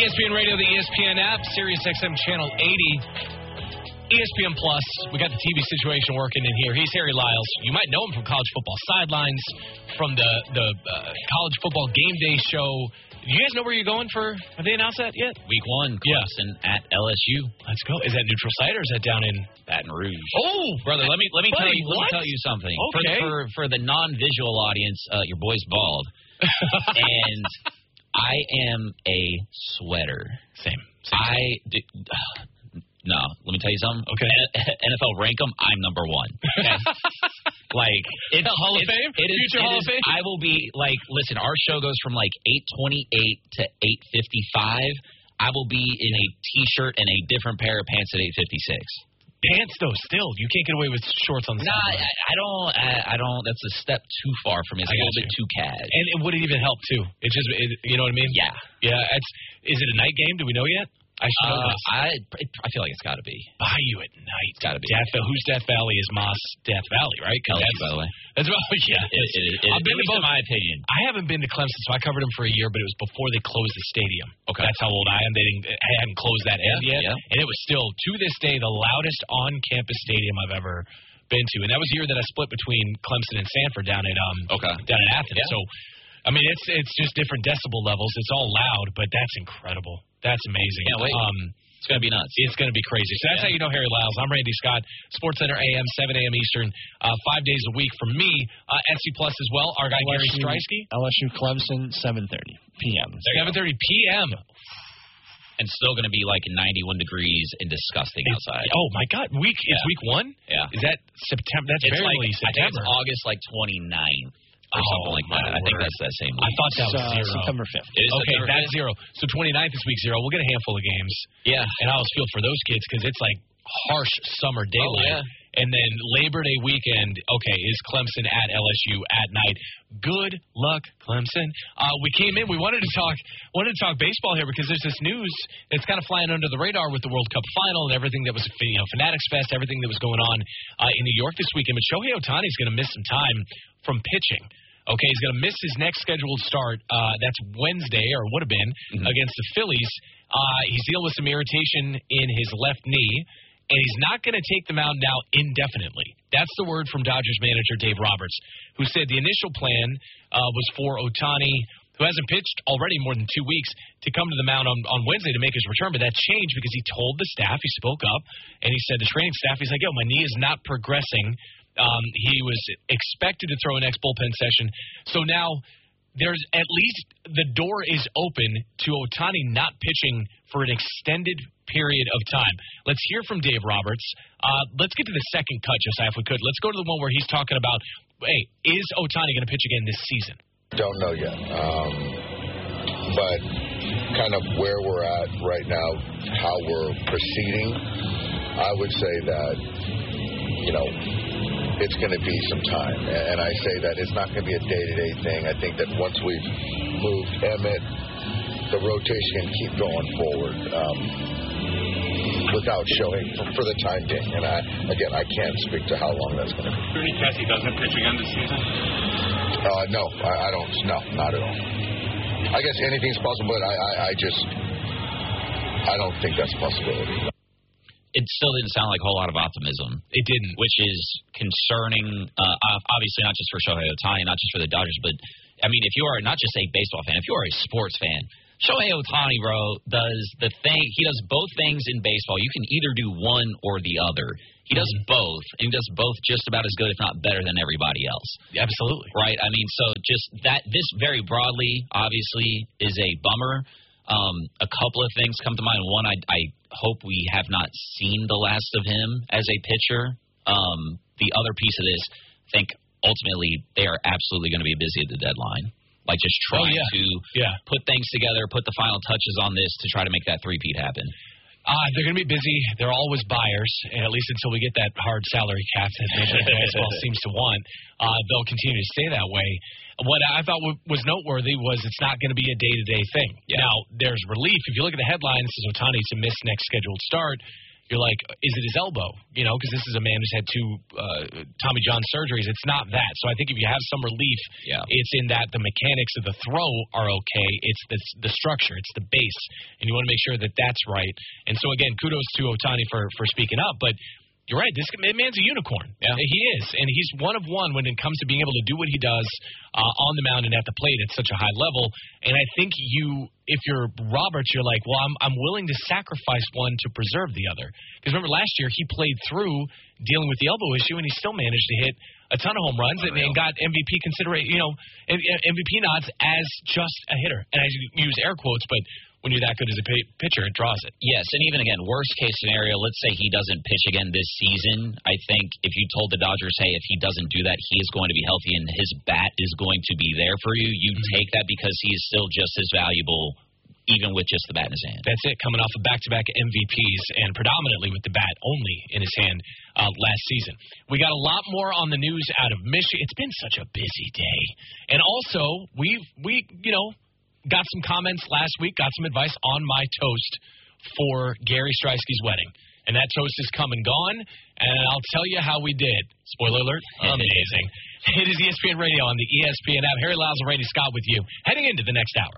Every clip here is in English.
ESPN Radio, the ESPN app, Sirius XM Channel 80. ESPN Plus, we got the TV situation working in here. He's Harry Lyles. You might know him from College Football Sidelines, from the College Football Game Day show. Do you guys know where you're going for? Have they announced that yet? Week 1, Clemson at LSU. Let's go. Is that neutral site or is that down in Baton Rouge? Oh, brother, let me tell you something. Okay. For the non-visual audience, your boy's bald, and I am a sweater. Same. No, let me tell you something. Okay. NFL rank them, I'm number 1. Okay. It's Hall of Fame? Future Hall of Fame? I will be, listen, our show goes from 8:28 to 8:55. I will be in a T-shirt and a different pair of pants at 8:56. Pants, though, still. You can't get away with shorts on the side. I don't. That's a step too far for me. It's a little bit too cad. And would it even help, too? You know what I mean? Yeah. Yeah. Is it a night game? Do we know yet? I should know this. I feel like it's got to be. Bayou at night. It's got to be. Who's Death Valley is Moss Death Valley, right? LSU, by the way. That's yeah. I've been to both, in my opinion. I haven't been to Clemson, so I covered them for a year, but it was before they closed the stadium. Okay. That's how old I am. They hadn't closed that end yet. Yeah. And it was still, to this day, the loudest on-campus stadium I've ever been to. And that was the year that I split between Clemson and Sanford down at Athens. Yeah. So, I mean, it's just different decibel levels. It's all loud, but that's incredible. That's amazing. Yeah, wait. It's going to be nuts. It's going to be crazy. So that's how you know Harry Lyles. I'm Randy Scott, SportsCenter AM, 7 a.m. Eastern, 5 days a week from me. SC Plus as well. Our guy Gary Streisky. LSU Clemson, 7:30 p.m. 7:30 p.m. And still going to be 91 degrees and disgusting outside. Oh, my God. It's week 1? Yeah. Is that September? That's very early September. I think it's August 29th. Or something like that. I think that's that same week. I thought that was 0. September 5th. Okay, that's 0. So 29th is week 0. We'll get a handful of games. Yeah. And I always feel for those kids because it's harsh summer daylight. Oh, yeah. And then Labor Day weekend, is Clemson at LSU at night. Good luck, Clemson. We came in. We wanted to talk baseball here because there's this news that's kind of flying under the radar with the World Cup final and everything that was, Fanatics Fest, everything that was going on in New York this weekend. But Shohei Ohtani is going to miss some time from pitching. Okay, he's going to miss his next scheduled start. That's Wednesday, or would have been, against the Phillies. He's dealing with some irritation in his left knee. And he's not going to take the mound now indefinitely. That's the word from Dodgers manager Dave Roberts, who said the initial plan was for Ohtani, who hasn't pitched already more than 2 weeks, to come to the mound on Wednesday to make his return. But that changed because he told the staff, he spoke up, and he said to training staff, he's like, my knee is not progressing. He was expected to throw a next bullpen session. So now there's at least the door is open to Ohtani not pitching for an extended period of time. Let's hear from Dave Roberts. Let's get to the second cut, Josiah, if we could. Let's go to the one where he's talking about, is Ohtani going to pitch again this season? Don't know yet. But kind of where we're at right now, how we're proceeding, I would say that, it's going to be some time. And I say that it's not going to be a day-to-day thing. I think that once we've moved Emmett, the rotation can keep going forward without showing for the time being. And I can't speak to how long that's going to be. Is there any chance he doesn't pitch again this season? No, I don't. No, not at all. I guess anything's possible, but I don't think that's a possibility. It still didn't sound like a whole lot of optimism. It didn't. Which is concerning, obviously not just for Shohei Ohtani, not just for the Dodgers, but, if you are not just a baseball fan, if you are a sports fan, Shohei Ohtani, bro, does he does both things in baseball. You can either do one or the other. He does both, and he does both just about as good, if not better, than everybody else. Absolutely. Right? So just this very broadly, obviously, is a bummer. A couple of things come to mind. One, I hope we have not seen the last of him as a pitcher. The other piece of this, I think ultimately they are absolutely going to be busy at the deadline. Just trying to put things together, put the final touches on this to try to make that three-peat happen. They're going to be busy. They're always buyers, and at least until we get that hard salary cap that Major League Baseball seems to want, they'll continue to stay that way. What I thought was noteworthy was it's not going to be a day-to-day thing. Yeah. Now, there's relief. If you look at the headlines, it says Ohtani to miss next scheduled start. you're like, is it his elbow? Because this is a man who's had 2 Tommy John surgeries. It's not that. So I think if you have some relief, it's in that the mechanics of the throw are okay. It's the structure. It's the base. And you want to make sure that that's right. And so, again, kudos to Ohtani for speaking up. But you're right. This man's a unicorn. Yeah. He is. And he's one of one when it comes to being able to do what he does on the mound and at the plate at such a high level. And I think if you're Roberts, you're like, well, I'm willing to sacrifice one to preserve the other. Because remember, last year he played through dealing with the elbow issue, and he still managed to hit a ton of home runs and got MVP consideration, MVP nods as just a hitter. And I use air quotes, but when you're that good as a pitcher, it draws it. Yes, and even, again, worst-case scenario, let's say he doesn't pitch again this season. I think if you told the Dodgers, hey, if he doesn't do that, he is going to be healthy and his bat is going to be there for you, you take that because he is still just as valuable even with just the bat in his hand. That's it, coming off of back-to-back MVPs and predominantly with the bat only in his hand last season. We got a lot more on the news out of Michigan. It's been such a busy day. And also, we got some comments last week, got some advice on my toast for Gary Striesky's wedding. And that toast is come and gone, and I'll tell you how we did. Spoiler alert, amazing. It is ESPN Radio on the ESPN app. Harry Lyles and Randy Scott with you, heading into the next hour.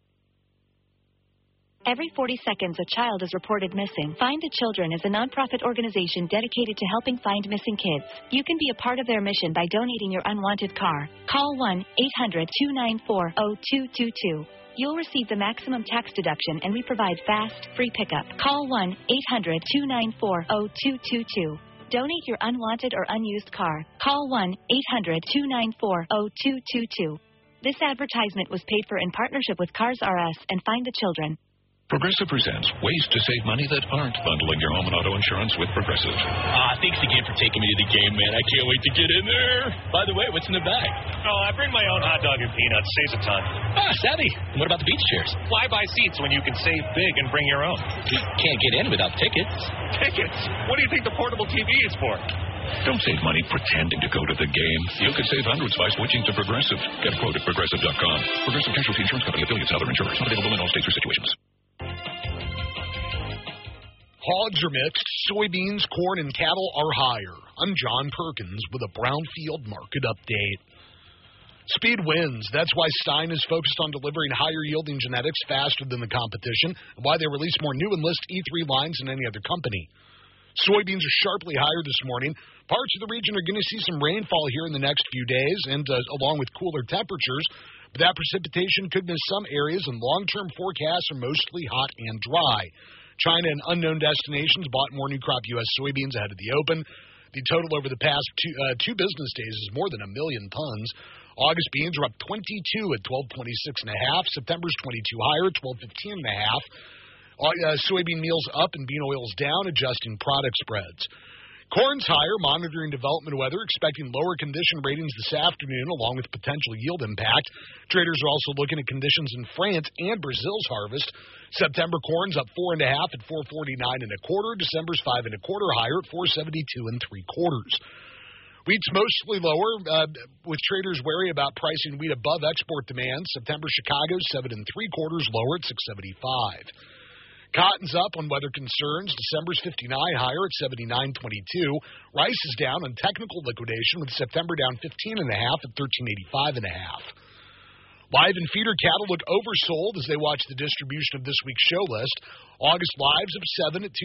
Every 40 seconds, a child is reported missing. Find the Children is a nonprofit organization dedicated to helping find missing kids. You can be a part of their mission by donating your unwanted car. Call 1-800-294-0222. You'll receive the maximum tax deduction, and we provide fast, free pickup. Call 1-800-294-0222. Donate your unwanted or unused car. Call 1-800-294-0222. This advertisement was paid for in partnership with Cars R Us and Find the Children. Progressive presents ways to save money that aren't bundling your home and auto insurance with Progressive. Thanks again for taking me to the game, man. I can't wait to get in there. By the way, what's in the bag? Oh, I bring my own hot dog and peanuts. Saves a ton. Savvy. What about the beach chairs? Why buy seats when you can save big and bring your own? You can't get in without tickets. Tickets? What do you think the portable TV is for? Don't save money pretending to go to the game. You could save hundreds by switching to Progressive. Get a quote at Progressive.com. Progressive Casualty Insurance Company, affiliates, and other insurers. Not available in all states or situations. Hogs are mixed, soybeans, corn, and cattle are higher. I'm John Perkins with a Brownfield market update. Speed wins. That's why Stein is focused on delivering higher-yielding genetics faster than the competition, and why they release more new Enlist E3 lines than any other company. Soybeans are sharply higher this morning. Parts of the region are going to see some rainfall here in the next few days, and along with cooler temperatures. But that precipitation could miss some areas, and long-term forecasts are mostly hot and dry. China and unknown destinations bought more new crop U.S. soybeans ahead of the open. The total over the past two business days is more than 1 million tons. August beans are up 22 at 12.26.5. September's 22 higher at 12.15.5. Soybean meal's up and bean oil's down, adjusting product spreads. Corn's higher, monitoring development weather, expecting lower condition ratings this afternoon, along with potential yield impact. Traders are also looking at conditions in France and Brazil's harvest. September corn's up 4.5 at 4.49 1/4. December's 5 1/4 higher at 4.72 3/4. Wheat's mostly lower, with traders wary about pricing wheat above export demand. September Chicago's 7 3/4 lower at 6.75. Cotton's up on weather concerns. December's 59 higher at 79.22. Rice is down on technical liquidation, with September down 15.5 at 13.85 1/2. Live and feeder cattle look oversold as they watch the distribution of this week's show list. August lives of 7 at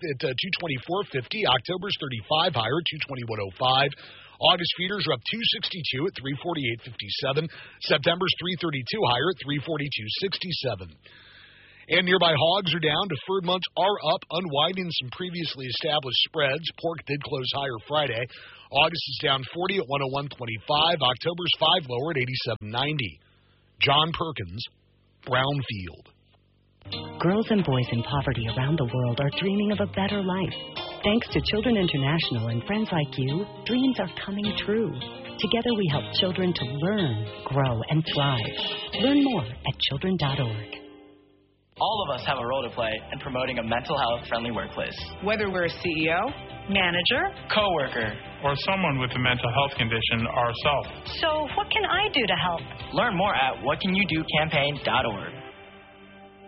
224.50. October's 35 higher at 221.05. August feeders are up 262 at 348.57. September's 332 higher at 342.67. And nearby hogs are down. Deferred months are up, unwinding some previously established spreads. Pork did close higher Friday. August is down 40 at 101.25. October's 5 lower at 87.90. John Perkins, Brownfield. Girls and boys in poverty around the world are dreaming of a better life. Thanks to Children International and friends like you, dreams are coming true. Together we help children to learn, grow, and thrive. Learn more at children.org. All of us have a role to play in promoting a mental health-friendly workplace. Whether we're a CEO, manager, coworker, or someone with a mental health condition ourselves. So what can I do to help? Learn more at whatcanyoudocampaign.org.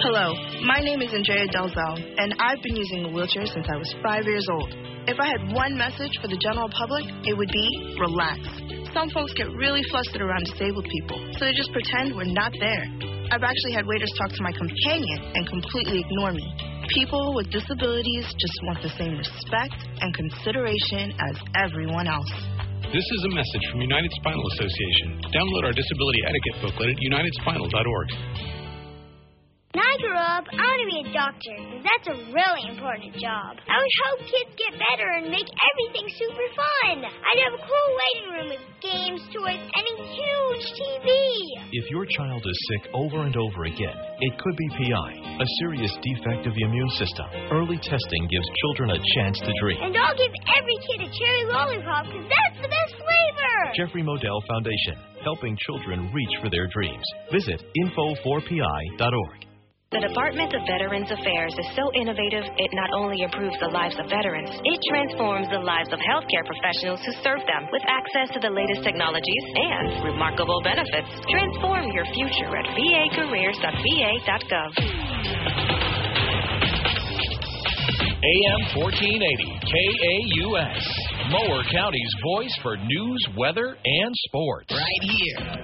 Hello, my name is Andrea Delzell, and I've been using a wheelchair since I was 5 years old. If I had one message for the general public, it would be relax. Some folks get really flustered around disabled people, so they just pretend we're not there. I've actually had waiters talk to my companion and completely ignore me. People with disabilities just want the same respect and consideration as everyone else. This is a message from United Spinal Association. Download our disability etiquette booklet at unitedspinal.org. When I grow up, I want to be a doctor, because that's a really important job. I would help kids get better and make everything super fun. I'd have a cool waiting room with games, toys, and a huge TV. If your child is sick over and over again, it could be PI, a serious defect of the immune system. Early testing gives children a chance to dream. And I'll give every kid a cherry lollipop, because that's the best flavor. Jeffrey Modell Foundation, helping children reach for their dreams. Visit info4pi.org. The Department of Veterans Affairs is so innovative, it not only improves the lives of veterans, it transforms the lives of healthcare professionals who serve them with access to the latest technologies and remarkable benefits. Transform your future at vacareers.va.gov. AM 1480, KAUS, Mower County's voice for news, weather, and sports. Right here.